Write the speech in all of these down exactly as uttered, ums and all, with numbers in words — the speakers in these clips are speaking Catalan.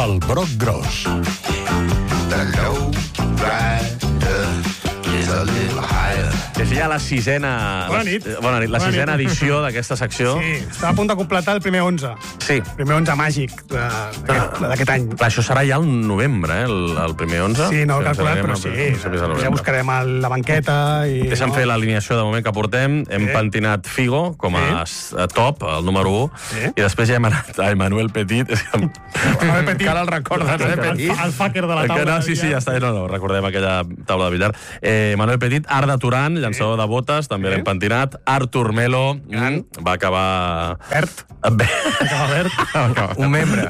el broc gros. The low rider is a little higher. És ja la sisena... Bona nit. Bona nit. La Bona sisena nit. edició d'aquesta secció. Sí, estava a punt de completar el primer onze. Sí. El primer onze màgic de- d'aquest d'aquest any. Clar, això serà ja el novembre, eh, el, el primer onze. Sí, no ho he Que calculat, serem però a- sí. a principis de Ja novembre. buscarem el, la banqueta i... Deixa'm no? fer l'alineació de moment que portem. Hem Sí. pentinat Figo com a, a top, el número u, Sí. i després ja hem anat a Emmanuel Petit. És que... Emmanuel Petit. Encara el recordes, eh, El, Petit? el, el fucker de la Encara taula. no, sí, sí, ja està. No, no, recordem aquella taula de billar. Eh, Manuel Petit, Arda Turan, llançador de botes, també Sí. l'hem pentinat. Artur Melo, mm, va acabar... Verd. Bé. Acaba verd. Un membre.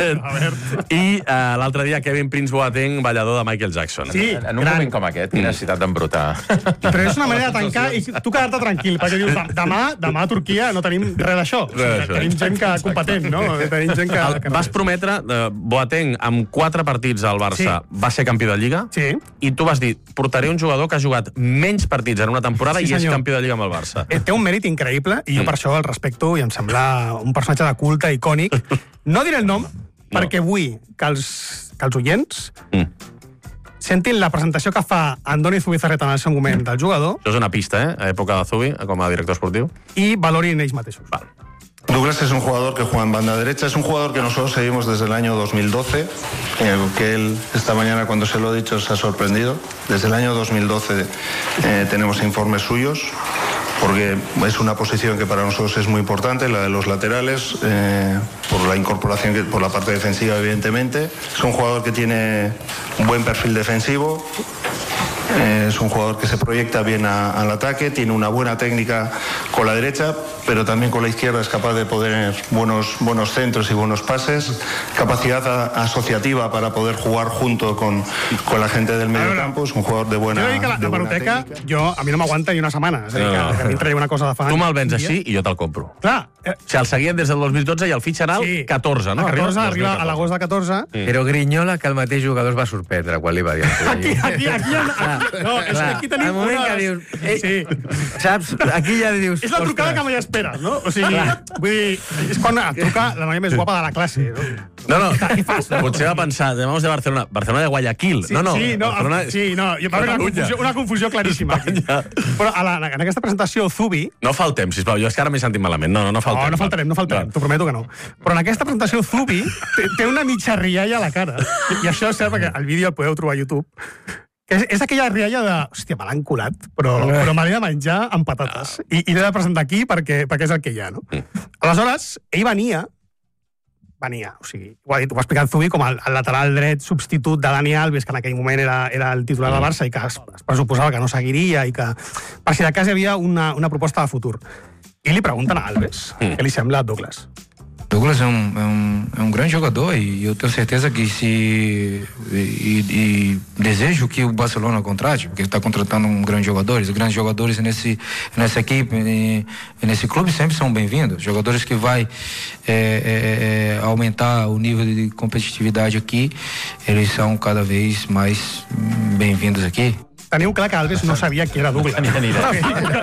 I uh, l'altre dia Kevin Prince Boateng, ballador de Michael Jackson. Sí, En un moment com aquest, quina necessitat d'embrutar. però és una manera de tancar i tu quedar-te tranquil, perquè dius, "Dem- demà, demà a Turquia no tenim res d'això. O sigui, Res d'això. tenim gent que competent, no? Tenim gent que... El, que vas prometre, eh, Boateng, amb quatre partits al Barça, Sí. va ser campió de Lliga, Sí. i tu vas dir, portaré un jugador que ha jugat menys partits en una temporada Sí, i és senyor. campió de Lliga amb el Barça. Eh, Té un mèrit increïble i jo Mm. per això el respecto i em sembla un personatge de culte, icònic. No diré el nom, perquè vull que els, que els oients Mm. sentin la presentació que fa Andoni Zubizarreta en el seu moment del jugador Això és una pista, eh? A època de Zubi, com a director esportiu. i valorin ells mateixos. Val. Douglas es un jugador que juega en banda derecha, es un jugador que nosotros seguimos desde el año dos mil doce, eh, que él esta mañana cuando se lo he dicho se ha sorprendido. Desde el año dos mil doce eh, tenemos informes suyos, porque es una posición que para nosotros es muy importante, la de los laterales, eh, por la incorporación, que, por la parte defensiva evidentemente. Es un jugador que tiene un buen perfil defensivo. Eh, es un jugador que se proyecta bien a- al ataque, tiene una buena técnica con la derecha, pero también con la izquierda es capaz de poner buenos, buenos centros y buenos pases, capacidad a- asociativa para poder jugar junto con, con la gente del medio veure, campo, es un jugador de buena, Jo he de dir que la, de la buena Maroteca, técnica. jo, a mi no m'aguanta ni una setmana. És a dir, que, No. que a mi em treia una cosa de fa... Tu me'l vens un dia. així i jo te'l compro. Clar, eh, O sigui, el seguien des del dos mil dotze i el fitxarà el sí. catorze, no? El catorze arriba, dos mil a l'agost del catorze. Sí. Però Grinyola, que el mateix jugador es va sorprendre quan li va dir. Aquí, aquí, aquí, hi ha- aquí, no, és que aquí tenim el moment una... que dius... Eh, Sí. Saps? Aquí ja dius... És la trucada ostres. que mai esperes, no? O sigui, vull dir, és quan et truca la noia més guapa de la classe. No, No? no, Què fas? potser va pensar, llamamos de Barcelona, Barcelona de Guayaquil. Sí, no, no, sí, no, Barcelona... sí, no, hi va haver una Catalunya. confusió, una confusió claríssima. Aquí. Espanya. Però a la, en aquesta presentació, Zubi... No faltem, sisplau, jo és que ara m'he sentit malament. No, no, no faltem. No, no faltarem, no faltarem, t'ho prometo que no. Però en aquesta presentació, Zubi té, té una mitja rialla a la cara. I, i això és cert, perquè el vídeo el podeu trobar a YouTube. Que és, és aquella rialla de... Hòstia, me l'han colat, però, però me l'he de menjar amb patates. I, i l'he de presentar aquí perquè, perquè és el que hi ha, no? Aleshores, ell venia venia, o sigui, ho ha, dit, ho ha explicat Zubi com el, el lateral dret substitut de Dani Alves, que en aquell moment era, era el titular del Barça i que es, es pressuposava que no seguiria i que, per si de cas, hi havia una, una proposta de futur. I li pregunten a Alves què li sembla a Douglas. Douglas é um, é, um, é um grande jogador e eu tenho certeza que se... E, e desejo que o Barcelona contrate, porque está contratando um grande jogador. Os grandes jogadores nesse, nessa equipe e, e nesse clube sempre são bem-vindos. Jogadores que vai é, é, é, aumentar o nível de competitividade aqui, eles são cada vez mais bem-vindos aqui. Teniu clar que Alves no sabia qui era Douglas. Tenia ni idea.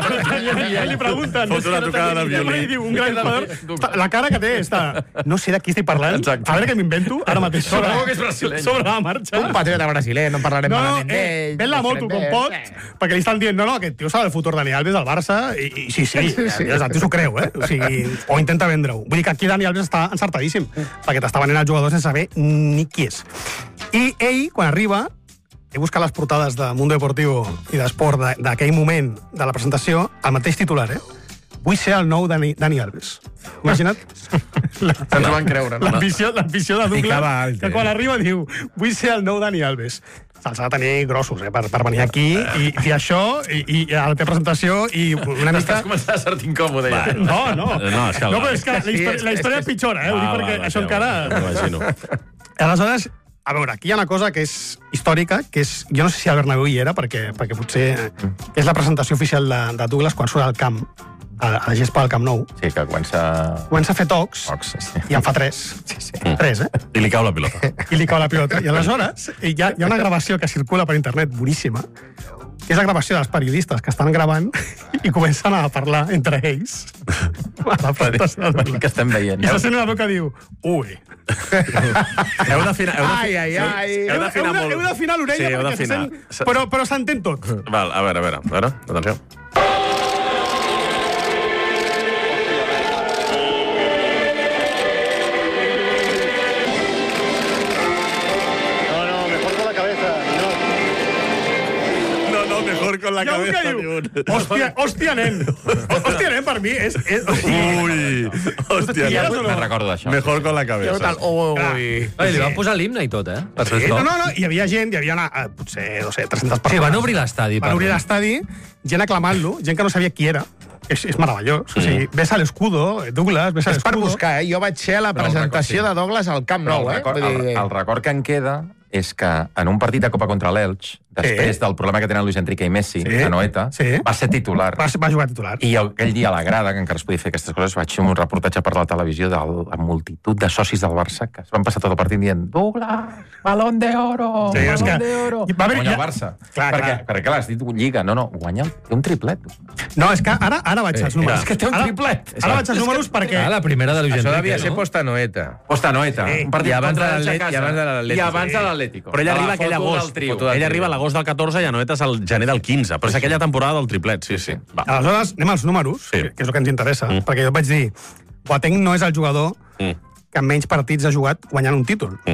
I li pregunten... Fot una tocada de violí. I diu, un gran jugador... La cara que té està... No sé de qui estic parlant. Exacte. A veure què m'invento ara mateix. Sobre, que és brasileño. sobre la marxa. Un patriota brasiler, no en parlarem No, no, malament eh, d'ell. ven la no moto farem com bé. pot, Eh. perquè li estan dient, no, no, aquest tio sabe el futur Dani Alves del Barça, i, i sí, sí, sí, sí. El tio s'ho creu, eh? O sigui, o intenta vendre-ho. Vull dir que aquí Dani Alves està encertadíssim, perquè t'està venent el jugador sense saber ni qui és. I ell, quan arriba, he buscat les portades de Mundo Deportivo i d'Esport de- d'aquell moment de la presentació, el mateix titular, eh? Vull ser el nou Dani, Dani Alves. Imagina't? Se'ns ho van creure, no? L'ambició l'ambició de I cava Douglas, alt, que eh? quan arriba diu vull ser el nou Dani Alves. Se'ls ha de tenir grossos, eh, per, per venir aquí i dir això, i, i a la teva presentació, i una mica... Estàs començant a ser-te incòmode. Ja. No, no. No, és que- no, però és que la Sí, història, és- la història és- pitjora, eh? Ho dic Va, perquè va, va, això ja encara... ho- m'imagino. Aleshores, a veure, aquí hi ha una cosa que és històrica, que és... Jo no sé si al Bernabéu hi era, perquè, perquè potser és la presentació oficial de, de Douglas quan surt al camp, a, a la gespa del Camp Nou. Sí, que comença... Comença a fer tocs, Tocs, sí. i en fa tres. Sí, sí. Tres, eh? I li cau la pilota. I li cau la pilota. I aleshores hi ha, hi ha una gravació que circula per internet boníssima, que és la gravació dels periodistes que estan gravant i comencen a parlar entre ells a la presentació de Douglas. Que estem veient. I se sent una veu que diu, ui. Heu d'afinar... heu Ai, ai, ai. Heu d'afinar molt. Heu d'afinar l'orella Sí, heu perquè se d'afinar. sent... Però, però s'entén tot. Val, a veure, a veure, a veure, atenció. No, no, mejor con la Hi ha un que cabeza. diu, diu. hòstia, hòstia, nen. Hòstia, nen, per mi és... és o sigui, Ui, hòstia. I ara no. no. Me'n recordo d'això. Mejor con la cabeza. Ui. Ai, li van posar l'himne i tot, eh? Per fer Sí, això. no, no, no, hi havia gent, hi havia una, eh, potser, no sé, tres-centes Sí, persones. van obrir l'estadi. Van obrir l'estadi, gent aclamant-lo, gent que no sabia qui era. És, és meravellós. O sigui, ves a l'escudo, Douglas, ves a És per l'escudo. buscar, eh? Jo vaig ser a la Però el presentació record, sí. de Douglas al Camp Però Nou, el, eh? record, Vull el, dir- el record que en queda és que en un partit de Copa contra l'Elx, després del problema que tenen Luis Enrique i Messi, Sí. a Noeta, Sí. va ser titular. Va, va jugar titular. I aquell dia a la grada, que encara es podia fer aquestes coses, vaig fer un reportatge per la televisió de la multitud de socis del Barça que es van passar tot el partit dient Douglas, balón de oro, Sí, és balón que- de oro. va haver- Guanya ja- el Barça. Clar, perquè, clar. perquè, clar, has dit Lliga. No, no, guanya, té un triplet. No, és que ara, ara vaig als números. és que té un Ara- triplet. Ara vaig als números perquè... Ah, la primera de Luis Això Enrique, devia ser no? posta Noeta. Posta Noeta. Sí. Un partit I abans contra de l'Elx a l'Atlètic- casa. i abans de l'Atlético. I abans Sí. de l'Atlético. Però ell La arriba foto aquell del agost. trio. Foto del Ell trio. arriba a l'agost del catorze i a Noeta és el gener del quinze. Però és aquella temporada del triplet, sí, sí. Va. Aleshores, anem als números, Sí. que és el que ens interessa, perquè jo et vaig dir, Boateng no és el jugador Mm. que menys partits ha jugat guanyant un títol. Mm.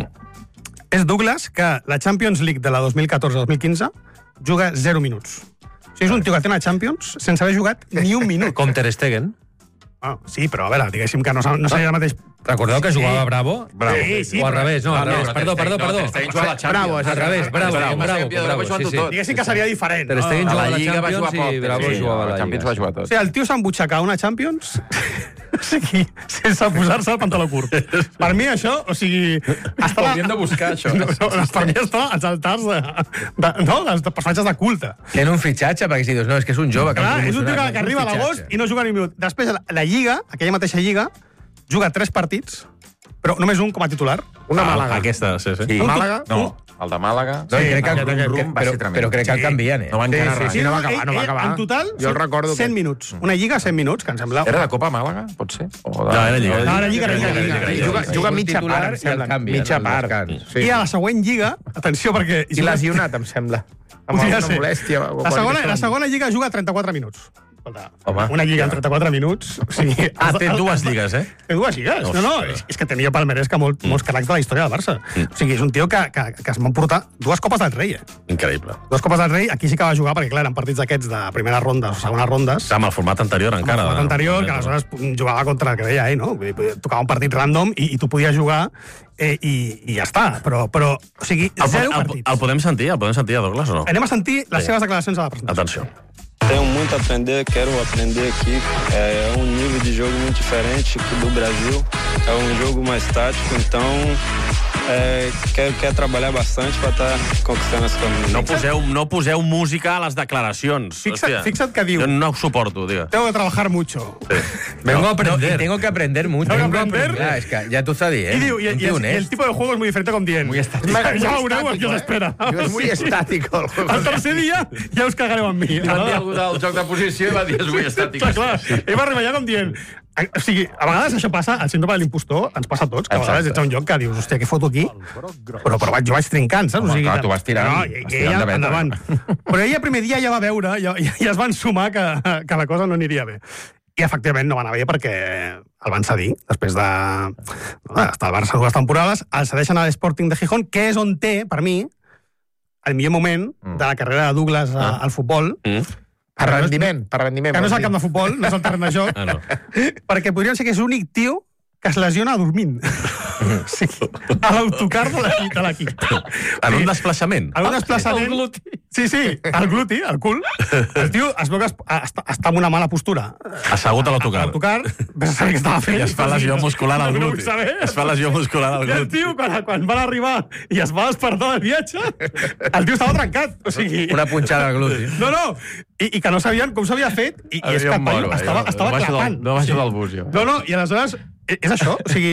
És Douglas, que la Champions League de la dos mil catorze dos mil quinze juga zero minuts. O sigui, és un tio que té una Champions sense haver jugat ni un minut. Com Ter Stegen. Ah, sí, però a veure, diguéssim que no, no seria el mateix... Recordeu que jugava Bravo? Bravo. Sí, sí, O al però- revés, no, al No, no, revés. però Perdó, Ter perdó, Stegen- perdó. Ter Stegen juga a la Champions. Bravo, és Al revés, Bravo, Bravo, Bravo, Bravo, Bravo, jugant sí, sí. tot. Diguéssim que seria diferent. Ter Stegen A jugava la a la Lliga va jugar Champions poc. i Bravo sí, jugava a a la la Champions Lliga. va jugar O tot. sigui, el tio s'embutxaca una Champions o sigui, sense posar-se el pantaló curt. Per mi això, o sigui... Està Ho hauríem de buscar, això. No, no, per mi està als altars de, de, no, dels personatges de culte. Tenen un fitxatge, perquè si dius, no, és que és un jove que Clar, han és un tio que, promocionat. que arriba a l'agost i no juga ni un minut. Després, la, la Lliga, aquella mateixa Lliga, juga tres partits, però només un com a titular. Una Ah, Màlaga. Aquesta, sí, sí. Sí. Màlaga? No, el de Màlaga. No, i crec que, el crec, rum, que, rum va però, ser tremend. però crec que el Sí. canvien, eh? No van quedar res. Sí, no va acabar, no va ell- acabar. En total, Jo el recordo cent que... minuts. Una Lliga, cent minuts, que em sembla... Era de Copa Màlaga, pot ser? O de... No, era Lliga. No, era Lliga, era Lliga, I era Lliga. juga, juga mitja titular part, em i el sembla. canvi, Mitja en el part. descans. Sí. I a la següent Lliga, atenció, perquè... I lesionat, em sembla. Amb Podria alguna ser. molèstia. o La qualsevol segona, cosa. la segona Lliga juga trenta-quatre minuts. Escolta, Home. una Lliga en trenta-quatre minuts... O sigui, Ah, té dues lligues, eh? Té dues lligues. No, no, és, és que tenia palmarès que molt, molts cracs de la història del Barça. O sigui, és un tio que, que, que es va emportar dues copes del rei, eh? Increïble. Dues copes del rei, aquí sí que va jugar, perquè clar, eren partits d'aquests de primeres rondes o segones rondes. Amb el format anterior, encara. Amb el anterior, que aleshores jugava contra el que deia ell, no? Vull dir, tocava un partit random i, i tu podies jugar eh, i, i ja està. Però, però o sigui, El, zero el, partits. el podem sentir? El podem sentir a Douglas o no? Anem a sentir les Sí. seves declaracions a la presentació. Atenció. Tenho muito a aprender, quero aprender aqui. É um nível de jogo muito diferente que do Brasil. É um jogo mais tático, então é, quero, quero trabalhar bastante para estar conquistando essa camisa. No poseu, no poseu música a les declaracions. Fixa't- Hòstia. fixa't que diu. Jo no ho suporto, digue. Tengo que trabajar mucho. Vengo No, a aprender. no, y tengo que aprender mucho. Tengo que aprender. Clar, és que ja t'ho està dient. I diu, i, Un i, tio el, i el honest. tipo de juego es muy diferente com dient. Muy estático. Ja, Muy ja veureu el que estático, us eh? espera. Diu, és muy Sí. estático el juego. El tercer dia ja us cagareu amb mi. Van dir algú del joc de posició i va dir és muy estàtic. Clar, clar. Ell va arribar allà com dient... O sigui, a vegades això passa, el síndrome de l'impostor ens passa a tots, que a vegades ets a un lloc que dius, hòstia, què foto aquí? Però, però vaig, jo vaig trincant, saps? Home, clar, tu vas tirant, No, vas i, i tirant ella, de veta. endavant. Però ella el primer dia ja va veure, ja, ja, ja es van sumar que, que la cosa no aniria bé. I efectivament no va anar bé perquè el van cedir després de d'estar al Barça dues temporades, el cedeixen a l'Sporting de Gijón, que és on té, per mi, el millor moment de la carrera de Douglas a, al futbol, Mm. Per rendiment, per rendiment. que no és el vols camp de dir. futbol, no és el terreny de joc, Ah, no. perquè podríem ser que és l'únic tio que es lesiona dormint. Sí, a l'autocar de l'equip. De l'equip. En un desplaçament. En un desplaçament... El gluti. Sí, sí, el gluti, el cul. El tio es veu que es, està, està en una mala postura. Assegut a A l'autocar. l'autocar, vés a saber què estava fent. I es fa lesió muscular al No, no gluti. vull saber. Es fa lesió muscular al I el gluti. tio, quan, quan van arribar i es va despertar del viatge, el tio estava trencat. O sigui... Una punxada al gluti. No, no, i, i que no sabien com s'havia fet, i, i és que Havia un paio, moro, estava, allò. estava No baixo del- clapant. no baixo del bus, jo. No, no, i aleshores, és, és això, o sigui,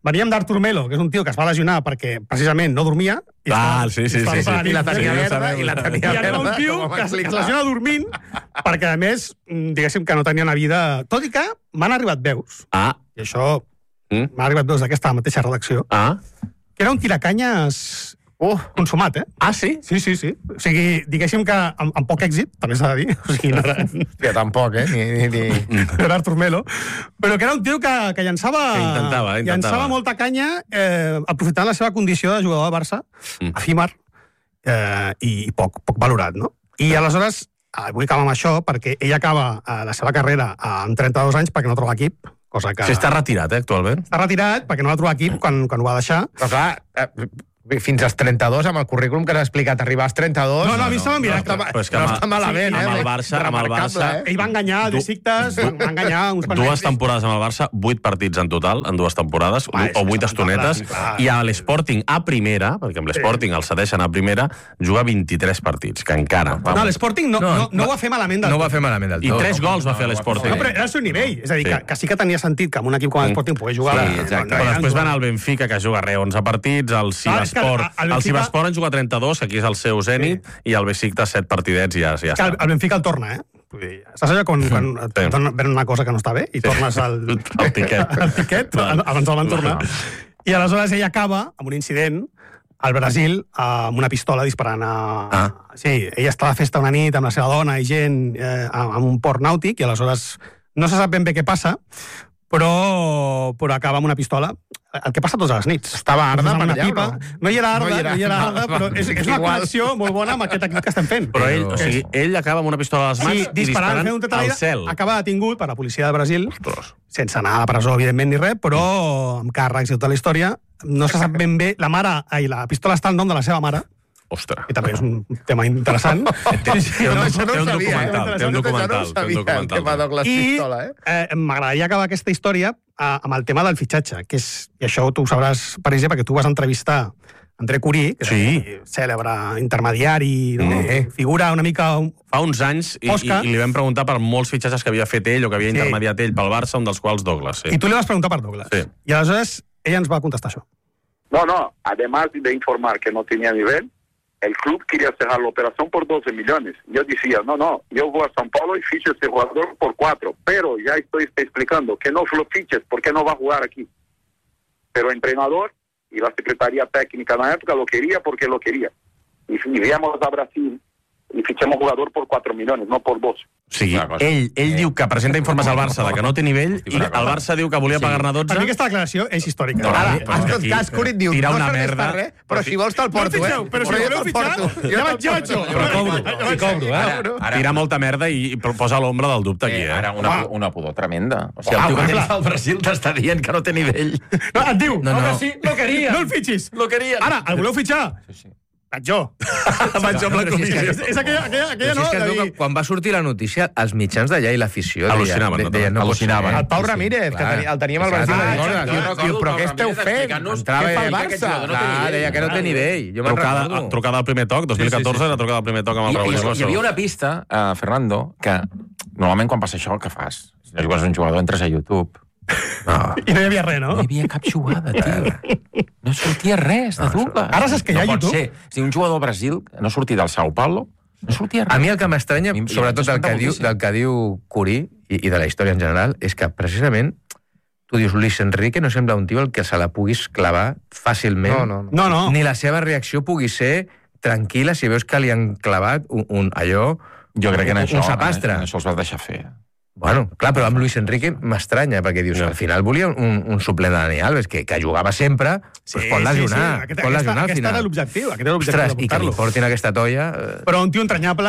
veníem d'Artur Melo, que és un tio que es va lesionar perquè precisament no dormia. I Ah, estava- sí, sí, estava sí, sí. preparant I la nit. tenia Sí, verda, sabem. i la tenia I arriba un verda. tio com va que es, que es explicar. lesiona dormint, perquè, a més, mm, diguéssim que no tenia una vida... Tot i que m'han arribat veus, Ah, i això Mm. m'ha arribat veus d'aquesta mateixa redacció, ah, que era un tiracanyes Uh, consumat, eh? ah, sí? Sí, sí, sí. O sigui, diguéssim que amb, amb poc èxit, també s'ha de dir. O sigui, no era, hòstia, tampoc, eh? Ni, ni, ni... no era Artur Melo. Però que era un tio que, que llençava... Que intentava, intentava. Llençava molta canya, eh, aprofitant la seva condició de jugador de Barça, Mm. efímer, eh, i poc, poc valorat, no? I aleshores, eh, vull acabar amb això, perquè ell acaba eh, la seva carrera amb trenta-dos anys perquè no troba equip, cosa que... Sí, està retirat, eh, actualment. Està retirat perquè no va trobar equip quan, quan ho va deixar. Però clar, eh, fins als trenta-dos, amb el currículum que has explicat, arribar als trenta-dos... No, no, a mi sembla un miracle. No, Però és que no amb- està malament, sí, eh? amb el Barça- amb el Remarcable, Barça- eh? Ell va enganyar el Du- Besiktas, va enganyar uns quants Dues anys. temporades amb el Barça, vuit partits en total, en dues temporades, Home, és o vuit lamentable, estonetes, clar. i a l'Sporting a primera, perquè amb l'Sporting el cedeixen a primera, juga vint-i-tres partits, que encara... No, l'Sporting no, no, No, no, no ho va fer malament del No ho va tot. fer malament del I tot. tres gols va fer l'Sporting. No, però era el seu nivell. És a dir, Sí. que, que sí que tenia sentit que amb un equip com l'Sporting pogués jugar... Sí, exacte. Però després va anar al Benfica, que juga re onze partits, el Sivasport, és que el el Benfica- Sivasport en juga trenta-dos, que aquí és el seu zènit, i el Besiktas set partidets i ja, ja Que el, està. el Benfica el torna, eh? Vull dir, saps allò quan, quan et Sí. donen ven una cosa que no està bé i tornes al... El tiquet. el tiquet, abans el van tornar. I aleshores ell acaba amb un incident al Brasil amb una pistola disparant a... Ah. Sí, ell està a la festa una nit amb la seva dona i gent eh, amb un port nàutic i aleshores no se sap ben bé què passa, però, però acaba amb una pistola. El que passa totes les nits. Estava Arda Amb per una allà, pipa. o no? No hi era Arda, No no hi hi era- era, Arda, va, però va, és, és una igual. connexió molt bona amb aquest equip que estem fent. Però ell, Però- o sigui, ell acaba amb una pistola a les mans Sí, i disparant, fent un disparant al tetaraire, cel. acaba detingut per la policia de Brasil, Ostres. sense anar a la presó, evidentment, ni res, però amb càrrecs i tota la història. No se sap ben bé... La mare... Ai, la pistola està al nom de la seva mare, Ostres. i també és un tema interessant. Sí, sí, Té un, no, això no té ho un sabia, eh? documental, té un Això no ho documental, té un sabia, el documental. tema de les I pistola, eh? eh, m'agradaria acabar aquesta història eh, amb el tema del fitxatge, que és, i això tu ho sabràs, París, perquè tu vas entrevistar André Curí, que Sí. és cèlebre intermediari, no? Mm. Figura una mica... Fa uns anys, i, i, Oscar. i li vam preguntar per molts fitxatges que havia fet ell o que havia Sí. intermediat ell pel Barça, un dels quals Douglas. Sí. I tu li vas preguntar per Douglas. Sí. I aleshores ella ens va contestar això. No, no, además de informar que no tenía nivel, el club quería cerrar la operación por doce millones. Yo decía, no, no, yo voy a São Paulo y ficho a este jugador por cuatro, pero ya estoy explicando que no lo fiches porque no va a jugar aquí. Pero el entrenador y la secretaría técnica en la época lo quería porque lo quería. Y, y viemos a Brasil y fichamos jugador por cuatro millones, no por dos. O sigui, ell, ell diu que presenta informes al Barça de que no té nivell i el Barça diu que volia pagar-ne Per mi dotze. aquesta declaració és històrica. No, Ara, però en és que tot aquí cas, Curit diu, tira no una serveix merda. per res, però si vols te'l porto, No el eh? fitxeu, però si jo voleu te'l fitxar, porto. ja vaig jo, vaig jo. Però cobro, I cobro, eh? Ara, Tira molta merda i, i posa l'ombra del dubte aquí, Eh, eh? ara, una, una pudor tremenda. O sigui, Ah, el tio que clar. tens al Brasil t'està dient que no té nivell. No, et diu, No, no, no. que sí, no queria. No el fitxis. Lo querien. Ara, el voleu fitxar? Sí, sí. Vaig jo. Vaig amb la comissió. És, és aquella, aquella, aquella Però si no? és que de es veu dir- que quan va sortir la notícia, els mitjans d'allà i l'afició Al·lucinaven, deien, no? deien, no pot ser. Al·lucinaven. eh? El Pau Ramírez, que teni- el teníem al Brasil. Ah, Diu, exacte. diu, diu, però què esteu fent? Entrava Què fa al el Barça? Barça. No té Clar, nivell. deia que no té nivell. Jo me'n Trucada, recordo. trucada al primer toc, dos mil catorze, era trucada al primer toc amb el I, Raúl i, Hermoso. hi havia una pista, uh, Fernando, que normalment quan passa això, què fas? Si no jugues un jugador, entres a YouTube. No. I no hi havia res, no? No hi havia cap jugada, tio. No sortia res de Douglas. Ara saps que hi ha no pot YouTube? ser. Si un jugador del Brasil no sortia del Sao Paulo, no sortia res. A mi el que m'estranya, A mi- sobretot i del que, m'espanta diu, moltíssim. del que diu Curí i, i de la història en general, és que precisament tu dius, Luis Enrique no sembla un tio al que se la puguis clavar fàcilment. No, no, no. No, no. Ni la seva reacció pugui ser tranquil·la si veus que li han clavat un, un allò... Jo crec que en un, això, un sapastre. en això els vas deixar fer. Bueno, clar, però amb Luis Enrique m'estranya, perquè dius, No. al final volia un, un suplent de Dani Alves, que, que jugava sempre, sí, pues pot lesionar, Aquest, pot lesionar al aquest final. era l'objectiu, aquest era l'objectiu Ostres, de i que li portar-lo. portin aquesta toia... eh, Però un tio entranyable,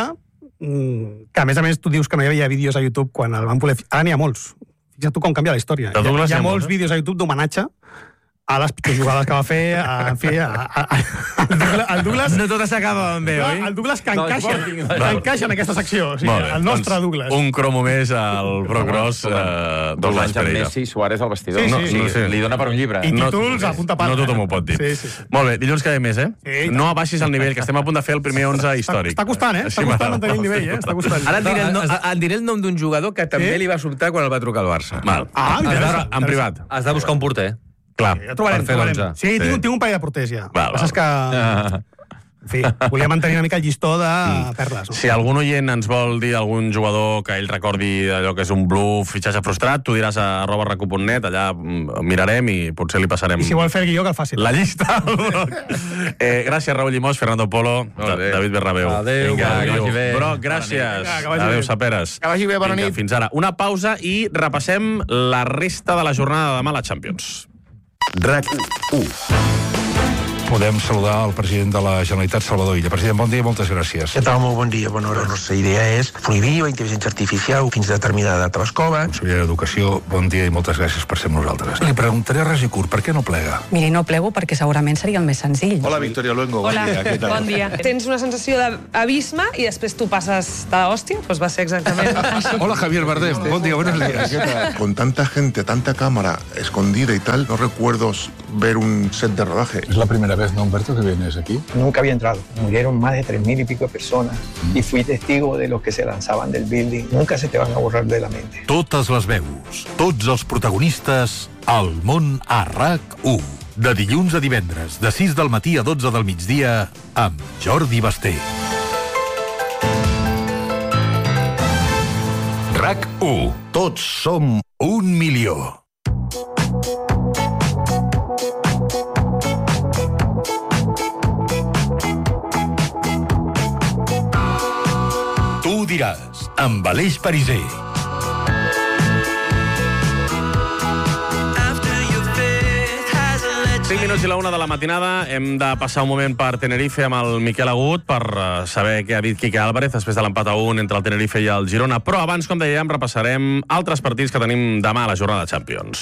mm, que a més a més tu dius que no hi havia vídeos a YouTube quan el van voler... fi- Ara n'hi ha molts. Fixa't tu com canvia la història. De Hi ha, Douglas hi ha hi ha molts molts, eh? vídeos a YouTube d'homenatge a les pitjors jugades que va fer, a, en fi, a, a, a, el Douglas... El Douglas No tot s'acaba bé, oi? el Douglas que encaixa, Sporting. que encaixa en aquesta secció. O sigui, Molt bé, el nostre doncs, Douglas. Un cromo més al Procross, eh, Dos Douglas anys amb Pereira. Messi i Suárez al vestidor. Sí, sí. no, Sí, no, sí. Li dona per un llibre. I no- títols a punta pala. No tothom ho pot dir. Sí, sí, sí. Molt bé, dilluns cada mes, eh? Sí, no abaixis el nivell, que estem a punt de fer el primer onze històric. Està costant, eh? Està costant mantenir el nivell, eh? Està costant. Ara et diré el, no, et diré el nom d'un jugador que també Sí? li va sobtar quan el va trucar al Barça. Mal. Ah, Has de, interessant. En privat. has de buscar un porter. Clar, Ja trobarem, per fer trobarem. l'onze. Sí, Sí. tinc, tinc un parell de porters ja. Val, El que passa és que, Ah. en fi, volia mantenir una mica el llistó de perles. No? Si algun oient ens vol dir algun jugador que ell recordi allò que és un bluff, fitxatge frustrat, tu diràs a arroba racu punt net, allà mm, mirarem i potser li passarem I si vol fer el guió, que el faci. la llista. eh, gràcies, Raúl Llimós, Fernando Polo, Molt bé. David Bernabéu. Adéu, Vinga, que vagi bé. Broc, gràcies. Vinga, que vagi Adéu, bé. Saperes. Que vagi bé, bona Vinga, nit. fins ara. Una pausa i repassem la resta de la jornada de demà a la Champions. RAC u. Podem saludar el president de la Generalitat, Salvador Illa. President, bon dia i moltes gràcies. Què tal? Molt bon dia, bona hora. La nostra idea és prohibir la intel·ligència artificial fins a determinada data a l'escola. Conseller d'Educació, bon dia i moltes gràcies per ser amb nosaltres. Li preguntaré res i curt, per què no plega? Miri, no plego perquè segurament seria el més senzill. Hola, Victoria Luengo. Hola, Bon dia, què tal? bon dia. Tens una sensació d'abisme i després tu passes d'hòstia? Doncs va ser exactament això. Hola, Javier Bardem, bon dia, buenos días. Con tanta gente, tanta cámara escondida y tal, no recuerdo ver un set de rodaje. Es la primera vez, ¿no, Humberto, que vienes aquí? Nunca había entrado. Murieron más de tres mil y pico de personas y fui testigo de los que se lanzaban del building. Nunca se te van a borrar de la mente. Totes les veus, tots els protagonistes, al món a RAC u. De dilluns a divendres, de sis del matí a dotze del migdia, amb Jordi Basté. RAC u. Tots som un milió. Tu ho diràs, amb Aleix Pariser. cinc minuts i la una de la matinada. Hem de passar un moment per Tenerife amb el Miquel Agut per uh, saber què ha dit Quique Álvarez després de l'empat a un entre el Tenerife i el Girona. Però abans, com dèiem, repassarem altres partits que tenim demà a la jornada de Champions.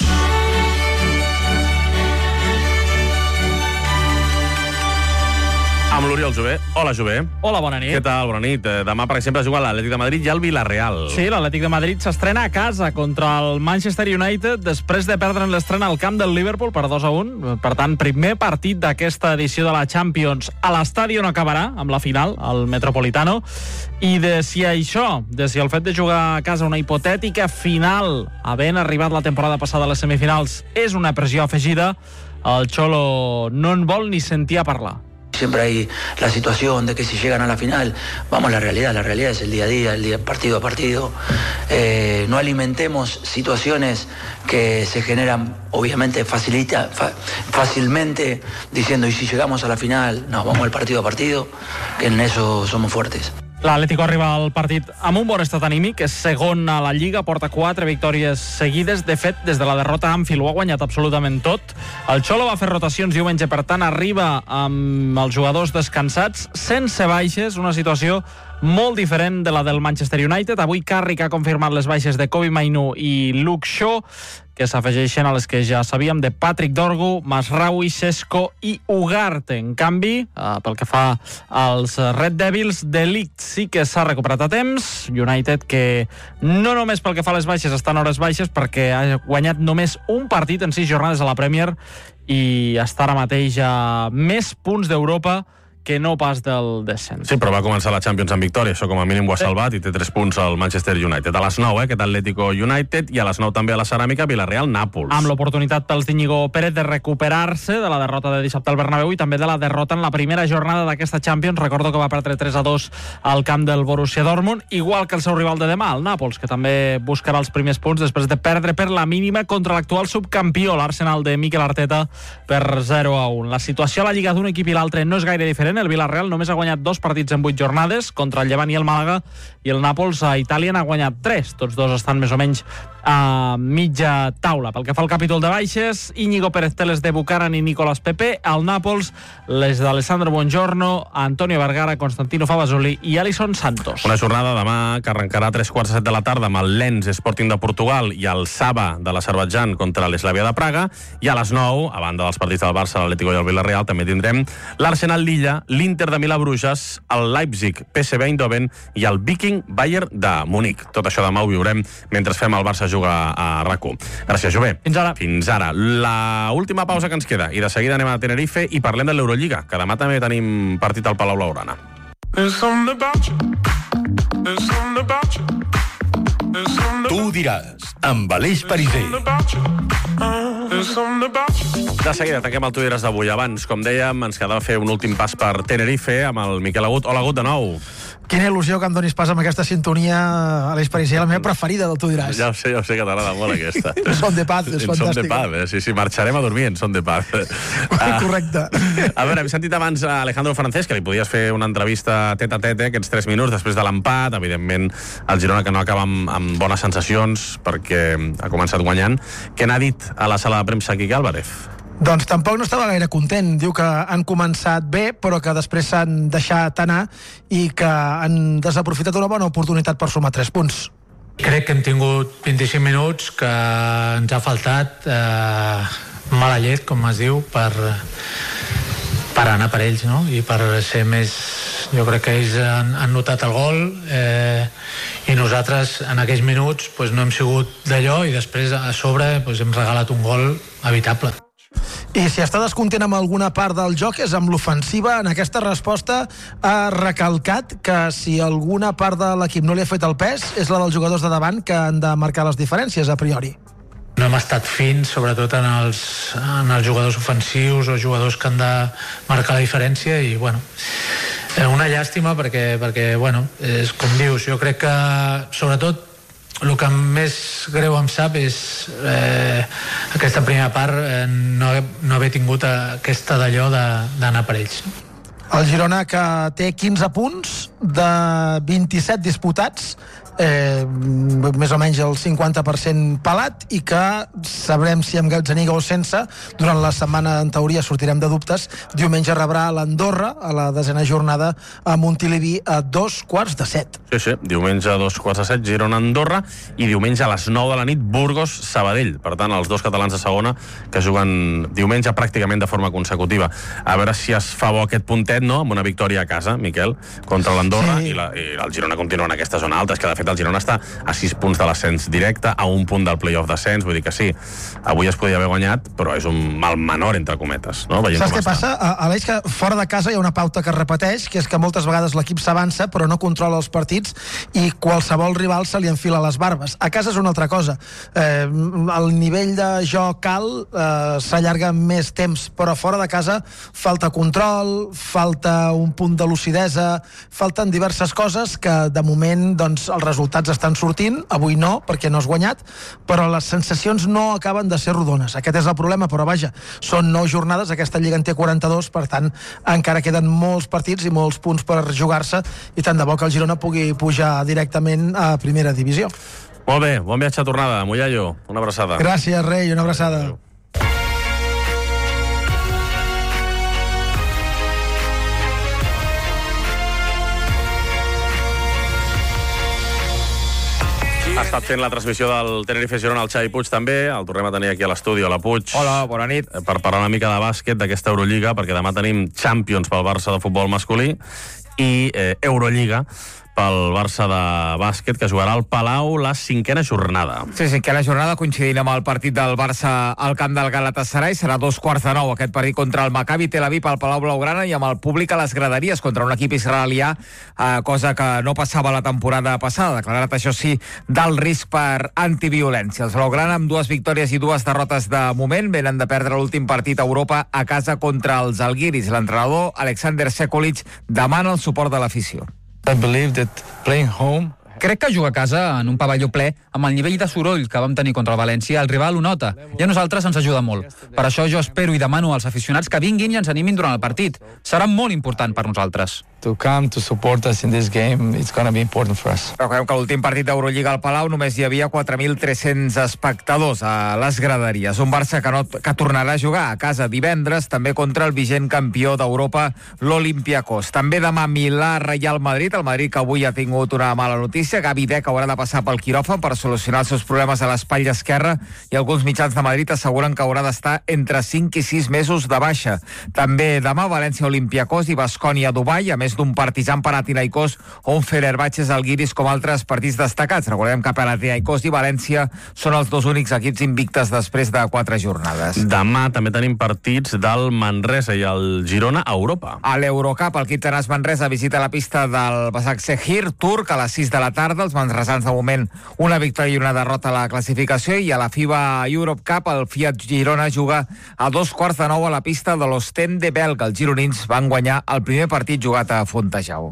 Amb l'Oriol Jové. Hola, Jové. Hola, bona nit. Què tal? Bona nit. Eh, Demà, per exemple, juga l'Atlètic de Madrid i el Villarreal. Sí, l'Atlètic de Madrid s'estrena a casa contra el Manchester United després de perdre en l'estrena al camp del Liverpool per dos a un. Per tant, primer partit d'aquesta edició de la Champions a l'estadi on acabarà, amb la final, al Metropolitano. I de si això, de si el fet de jugar a casa una hipotètica final, havent arribat la temporada passada a les semifinals, és una pressió afegida, el Cholo no en vol ni sentir a parlar. Siempre hay la situación de que si llegan a la final, vamos a la realidad, la realidad es el día a día, el día partido a partido. Eh, no alimentemos situaciones que se generan, obviamente, facilita, fa, fácilmente, diciendo, y si llegamos a la final, no, vamos al partido a partido, que en eso somos fuertes. L'Atlético arriba al partit amb un bon estat anímic, és segon a la Lliga, porta quatre victòries seguides. De fet, des de la derrota a Anfield ho ha guanyat absolutament tot. El Cholo va fer rotacions diumenge, per tant, arriba amb els jugadors descansats, sense baixes, una situació molt diferent de la del Manchester United. Avui Carrick ha confirmat les baixes de Kobbie Mainoo i Luke Shaw, que s'afegeixen a les que ja sabíem de Patrick Dorgu, Masraoui, Šeško i Ugarte. En canvi, eh, pel que fa als Red Devils, De Ligt sí que s'ha recuperat a temps. United, que no només pel que fa a les baixes està en hores baixes, perquè ha guanyat només un partit en sis jornades a la Premier i està ara mateix a més punts d'Europa que no pas del descens. Sí, però va començar la Champions amb victòria, això com a mínim ho ha salvat, i té tres punts al Manchester United. A les nou, eh, aquest Atlético United, i a les nou també a la Ceràmica, Villarreal-Nàpols. Amb l'oportunitat pels d'Iñigo Pérez de recuperar-se de la derrota de dissabte al Bernabéu i també de la derrota en la primera jornada d'aquesta Champions. Recordo que va perdre tres a dos al camp del Borussia Dortmund, igual que el seu rival de demà, el Nàpols, que també buscarà els primers punts després de perdre per la mínima contra l'actual subcampió, l'Arsenal de Mikel Arteta, per zero a un. La situació a la Lliga d'un equip i l'altre no és gaire diferent. El Villarreal només ha guanyat dos partits en vuit jornades, contra el Llevant i el Màlaga, i el Nàpols a Itàlia n'ha guanyat tres. Tots dos estan més o menys a mitja taula. Pel que fa al capítol de baixes, Íñigo Pérez té les de Bucaran i Nicolás Pepe. Al Nàpols, les d'Alessandro Buongiorno, Antonio Vergara, Constantino Fabasoli i Alison Santos. Una jornada demà que arrencarà a tres quarts de set de la tarda amb el Lens Sporting de Portugal i el Saba de l'Azerbaidjan contra l'Eslavia de Praga, i a les nou, a banda dels partits del Barça, l'Atlético i el Villarreal, també tindrem l'Arsenal Lilla, l'Inter de Milà Bruges, el Leipzig P S V Eindhoven i el Viking Bayern de Múnich. Tot això demà ho viurem mentre fem el Barça jugar a RAC u. Gràcies, Jové. Fins ara. Fins ara. La última pausa que ens queda, i de seguida anem a Tenerife i parlem de l'Eurolliga, que demà també tenim partit al Palau Blaugrana. There's something about you. There's something about you. Tu ho diràs, amb Aleix Pariser. De seguida tanquem el Tu diràs d'avui. Abans, com dèiem, ens quedava fer un últim pas per Tenerife amb el Miquel Agut. Hola, Agut, de nou. Quina il·lusió que em donis pas amb aquesta sintonia, Aleix Pariser, la meva preferida del Tu diràs. Ja ho sé, ja ho sé que t'agrada molt aquesta. Son de paz, és Son fantàstic. de paz, eh? Sí, sí, marxarem a dormir en Son de paz. Correcte. A veure, hem sentit abans a Alejandro Francés, que li podies fer una entrevista tet a tet, eh, aquests tres minuts després de l'empat. Evidentment, el Girona que no acaba amb, amb bones sensacions perquè ha començat guanyant. Què n'ha dit a la sala de premsa Quique Álvarez? Doncs tampoc no estava gaire content. Diu que han començat bé, però que després s'han deixat anar i que han desaprofitat una bona oportunitat per sumar tres punts. Crec que hem tingut vint-i-cinc minuts que ens ha faltat eh, mala llet, com es diu, per, per anar per ells, no? I per ser més... Jo crec que ells han, han notat el gol eh, i nosaltres en aquells minuts pues, no hem sigut d'allò i després a sobre pues, hem regalat un gol evitable. I si està descontent amb alguna part del joc és amb l'ofensiva. En aquesta resposta ha recalcat que si alguna part de l'equip no li ha fet el pes és la dels jugadors de davant que han de marcar les diferències a priori. No hem estat fins, sobretot en els, en els jugadors ofensius o jugadors que han de marcar la diferència i, bueno, una llàstima perquè, perquè bueno, és com dius, jo crec que, sobretot, el que més greu em sap és eh, aquesta primera part eh, no, no haver tingut aquesta d'allò d'anar per ells. El Girona que té quinze punts de vint-i-set disputats, eh, més o menys el cinquanta per cent pelat, i que sabrem si amb Gazzaniga o sense. Durant la setmana, en teoria, sortirem de dubtes. Diumenge rebrà l'Andorra a la desena jornada a Montilivi a dos quarts de set. Sí, sí, diumenge a dos quarts de set, Girona-Andorra, i diumenge a les nou de la nit, Burgos-Sabadell. Per tant, els dos catalans de segona que juguen diumenge pràcticament de forma consecutiva. A veure si es fa bo aquest puntet, no?, amb una victòria a casa, Miquel, contra l'Andorra, sí. i, la, i el Girona continua en aquesta zona alta. És que, de fet, el Girona està a sis punts de l'ascens directe, a un punt del play-off d'ascens, vull dir que sí, avui es podia haver guanyat, però és un mal menor, entre cometes, no? Veient Saps com què està. passa? Aleix, que fora de casa hi ha una pauta que es repeteix, que és que moltes vegades l'equip s'avança, però no controla els partits i qualsevol rival se li enfila les barbes. A casa és una altra cosa. Eh, el nivell de joc alt eh, s'allarga més temps, però fora de casa falta control, falta un punt de lucidesa, falten diverses coses que de moment doncs, els resultats estan sortint, avui no, perquè no has guanyat, però les sensacions no acaben de ser rodones. Aquest és el problema, però vaja, són nou jornades, aquesta lliga en té quaranta-dos, per tant, encara queden molts partits i molts punts per jugar-se, i tant de bo que el Girona pugui pujar directament a primera divisió. Molt bé, bon viatge a tornada, Mullallo, una abraçada. Gràcies, rei, una abraçada. Adéu. Ha estat fent la transmissió del Tenerife Girona al Xavi Puig també, el tornem a tenir aquí a l'estudi. Hola, Puig. Hola, bona nit. Per parlar una mica de bàsquet, d'aquesta Eurolliga, perquè demà tenim Champions pel Barça de futbol masculí i eh, Eurolliga pel Barça de bàsquet, que jugarà al Palau la cinquena jornada. Sí, cinquena jornada, coincidint amb el partit del Barça al camp del Galatasaray. Serà dos quarts de nou aquest partit contra el Maccabi Tel Aviv al Palau Blaugrana i amb el públic a les graderies contra un equip israelià, eh, cosa que no passava la temporada passada. Declarat, això sí, d'alt risc per antiviolència. Els Blaugrana, amb dues victòries i dues derrotes de moment, venen de perdre l'últim partit a Europa a casa contra els Algiris. L'entrenador, Alexander Sekulic, demana el suport de l'afició. I believe that playing home Crec que jugar a casa en un pavelló ple, amb el nivell de soroll que vam tenir contra el València, el rival ho nota, i a nosaltres ens ajuda molt. Per això jo espero i demano als aficionats que vinguin i ens animin durant el partit. Serà molt important per nosaltres. to come to support us in this game, it's going to be important for us. Recordem que a l'últim partit d'Eurolliga al Palau només hi havia quatre mil tres-cents espectadors a les graderies. Un Barça que, no, que tornarà a jugar a casa divendres, també contra el vigent campió d'Europa, l'Olympiacos. També demà Milà, Real Madrid, el Madrid que avui ha tingut una mala notícia. Gavi Deck haurà de passar pel quiròfan per solucionar els seus problemes a l'espatlla esquerra i alguns mitjans de Madrid asseguren que haurà d'estar entre cinc i sis mesos de baixa. També demà València, Olympiacos i Baskonia, Dubai, a més d'un Partizan, Panathinaikos o un Fenerbahçe, Žalgiris, com altres partits destacats. Recordem que Panathinaikos i València són els dos únics equips invictes després de quatre jornades. Demà també tenim partits del Manresa i el Girona a Europa. A l'Eurocup, el Kitsanas Manresa visita la pista del Başakşehir turc a les sis de la tarda. tarda. Els manresans, de moment, una victòria i una derrota a la classificació, i a la FIBA Europe Cup el Fiat Girona juga a dos quarts de nou a la pista de l'Ostende belga. Els gironins van guanyar el primer partit jugat a Fontejau.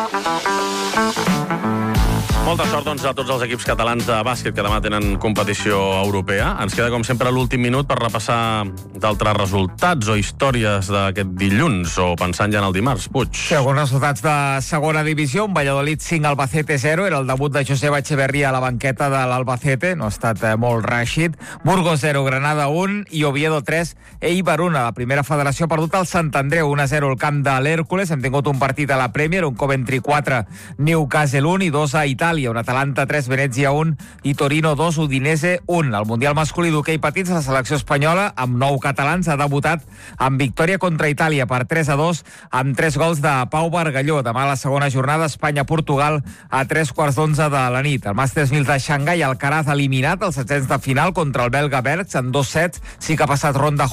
Molta sort, doncs, a tots els equips catalans de bàsquet que demà tenen competició europea. Ens queda, com sempre, l'últim minut per repassar d'altres resultats o històries d'aquest dilluns, o pensant ja en el dimarts, Puig. Sí, alguns resultats de segona divisió. Un Valladolid cinc, Albacete zero. Era el debut de Joseba Echeverría a la banqueta de l'Albacete. No ha estat eh, molt reixit. Burgos zero, Granada un i Oviedo tres, Eibar un. A la primera federació ha perdut el Sant Andreu un a zero al camp de l'Hèrcules. Hem tingut un partit a la Premier, un Coventry quatre, Newcastle un i dos a Itàlia. Un Atalanta tres, Venezia un i Torino dos, Udinese un. Al Mundial masculí d'hoquei patins, la selecció espanyola, amb nou catalans, ha debutat amb victòria contra Itàlia per tres a dos, amb tres gols de Pau Bargalló. Demà, la segona jornada, Espanya-Portugal a tres quarts d'onze de la nit. El Masters mil de Xangai, Alcaraz eliminat als setzents de final contra el belga Bergs en dos sets. Sí que ha passat ronda